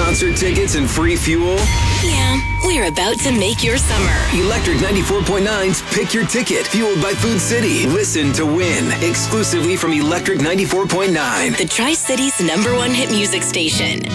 concert tickets and free fuel? Yeah, we're about to make your summer. Electric 94.9's Pick Your Ticket, fueled by Food City. Listen to win, exclusively from Electric 94.9. The Tri-City's #1 hit music station.